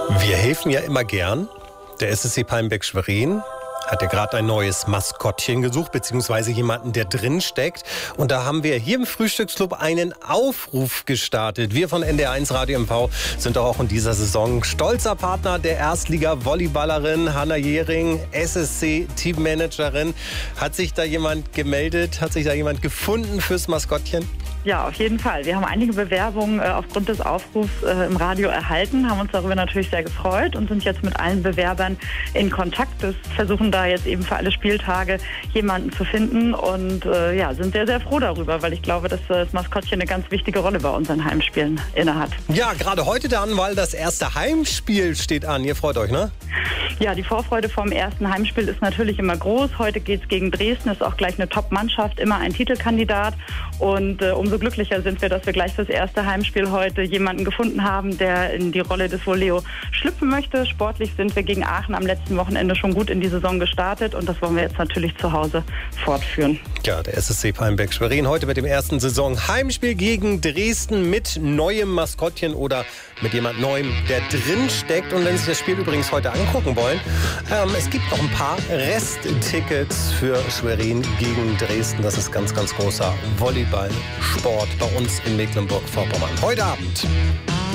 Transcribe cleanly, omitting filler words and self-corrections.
Wir helfen ja immer gern. Der SSC Palmbeck-Schwerin hat ja gerade ein neues Maskottchen gesucht, beziehungsweise jemanden, der drin steckt. Und da haben wir hier im Frühstücksclub einen Aufruf gestartet. Wir von NDR1 Radio MV sind auch in dieser Saison stolzer Partner der Erstliga-Volleyballerin Hanna Jehring, SSC-Teammanagerin. Hat sich da jemand gemeldet? Hat sich da jemand gefunden fürs Maskottchen? Ja, auf jeden Fall. Wir haben einige Bewerbungen aufgrund des Aufrufs im Radio erhalten, haben uns darüber natürlich sehr gefreut und sind jetzt mit allen Bewerbern in Kontakt. Wir versuchen da jetzt eben für alle Spieltage jemanden zu finden und sind sehr, sehr froh darüber, weil ich glaube, dass das Maskottchen eine ganz wichtige Rolle bei unseren Heimspielen innehat. Ja, gerade heute dann, weil das erste Heimspiel steht an. Ihr freut euch, ne? Ja, die Vorfreude vom ersten Heimspiel ist natürlich immer groß. Heute geht es gegen Dresden, ist auch gleich eine Top-Mannschaft, immer ein Titelkandidat. Und umso glücklicher sind wir, dass wir gleich fürs erste Heimspiel heute jemanden gefunden haben, der in die Rolle des Voleo schlüpfen möchte. Sportlich sind wir gegen Aachen am letzten Wochenende schon gut in die Saison gestartet und das wollen wir jetzt natürlich zu Hause fortführen. Ja, der SSC Palmbeck-Schwerin heute mit dem ersten Saison-Heimspiel gegen Dresden mit neuem Maskottchen oder mit jemand Neuem, der drin steckt. Und wenn Sie sich das Spiel übrigens heute angucken wollen, es gibt noch ein paar Resttickets für Schwerin gegen Dresden. Das ist ganz, ganz großer Volleyballsport bei uns in Mecklenburg-Vorpommern. Heute Abend.